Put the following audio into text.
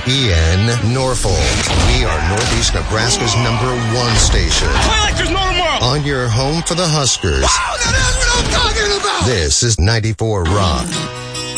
WEN Norfolk. We are Northeast Nebraska's #1 station. Play like there's no tomorrow. On your home for the Huskers. Wow, that's what I'm talking about. This is 94 Rock.